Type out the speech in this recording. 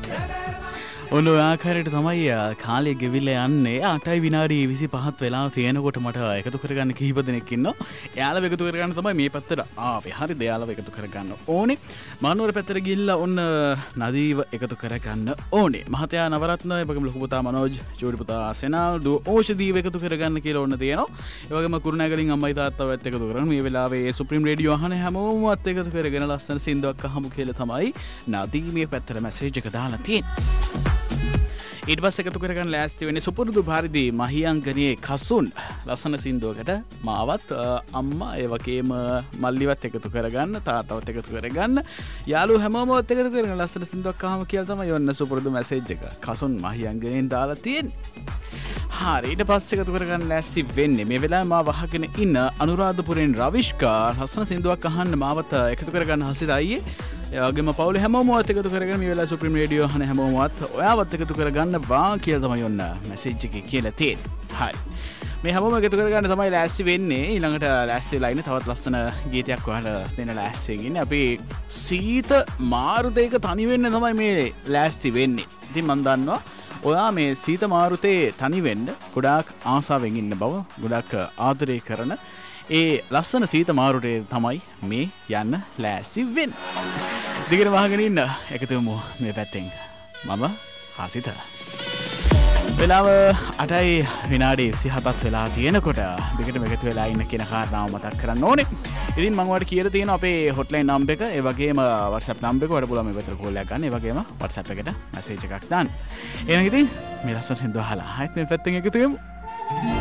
ඔන්න ඔය ආකාරයට තමයි කාලය ගෙවිලා යන්නේ 8යි විනාඩි 25ත් වෙලා තියෙනකොට මට එකතු කරගන්න කීප දෙනෙක් ඉන්නවා. එයාලව එකතු කරගන්න තමයි මේ පැත්තට ආවේ. හරිද? එයාලව එකතු කරගන්න ඕනේ. මානුවර පැත්තට ගිහිල්ලා ඔන්න නදීව එකතු කරගන්න ඕනේ. මහතයා නවරත්න එවගේම ලොකු පුතා මනෝජ්, චූටි පුතා සෙනල්, දුව ඕෂදීව එකතු කරගන්න කියලා ඔන්න තියෙනවා. ඒ වගේම කුරුණෑගලින් අම්මයි තාත්තවත් එකතු කරගෙන මේ වෙලාවේ සුප්‍රීම රේඩියෝ අහන හැමෝමත් එකතු කරගෙන ලස්සන සින්දුවක් අහමු කියලා තමයි නදී මේ පැත්තට මැසේජ් එක දාලා තියෙන්නේ. ඊට පස්සේ එකතු කරගන්න ලෑස්ති වෙන්නේ සුපුරුදු පරිදි මහියංගනේ කසුන් ලස්සන සින්දුවකට මාවත් අම්මා ඒ වගේම මල්ලිවත් එකතු කරගන්න තාත්තවත් එකතු කරගන්න යාළුවෝ හැමෝමවත් එකතු කරගෙන ලස්සන සින්දුවක් අහමු කියලා තමයි ඔන්න සුපුරුදු මැසේජ් එක කසුන් මහියංගනෙන් දාලා තියෙන්නේ. හරි ඊට පස්සේ එකතු කරගන්න ලෑස්ති වෙන්නේ මේ වෙලාවේ මා වහගෙන ඉන්න අනුරාධපුරෙන් රවිෂ්කා ලස්සන සින්දුවක් අහන්න මාවත් එකතු කරගන්න හසිත අයියේ එයාගේම පවුල හැමෝමවත් එකතු කරගෙන මේ වෙලාවේ සුප්‍රීම රේඩියෝ අහන හැමෝමවත් ඔයාවත් එකතු කරගන්න වා කියලා තමයි ඔන්න මැසේජ් එකේ කියලා තියෙන්නේ. හරි. මේ හැමෝම එකතු කරගන්න තමයි ලෑස්ති වෙන්නේ. ඊළඟට ලෑස්ති වෙලා ඉන්නේ තවත් ලස්සන ගීතයක් ඔයාලා දෙන්න ලෑස්තියෙන් ඉන්නේ. අපි සීත මාරුතේක තනි වෙන්න තමයි මේ ලෑස්ති වෙන්නේ. ඉතින් මම දන්නවා ඔයා මේ සීත මාරුතේ තනි වෙන්න ගොඩාක් ආසාවෙන් ඉන්න බව, ගොඩාක් ආදරය කරන ඒ ලස්සන සීත මාරුතේ තමයි මේ යන්න ලෑස්ති වෙන්නේ. දිගට වහගෙන ඉන්න එකතුමු මේ පැත්තෙන් මම හසිත. වෙලාව 8යි විනාඩි 27ත් වෙලා තියෙනකොට දිගටම එකතු වෙලා ඉන්න කියන කාරණාව මතක් කරන්න ඕනේ. ඉතින් මම ඔයාලට කියලා තියෙනවා අපේ හොට්ලයින් නම්බර් එක, ඒ වගේම WhatsApp නම්බර් එක ඔයාලට පුළුවන් මේ පැත්තට කෝල් එකක් ගන්න, ඒ වගේම WhatsApp එකට මැසේජ් එකක් දාන්න. එහෙනම් ඉතින් මේ ලස්සන සින්දුව අහලා ආයෙත් මේ පැත්තෙන් එකතු වෙමු.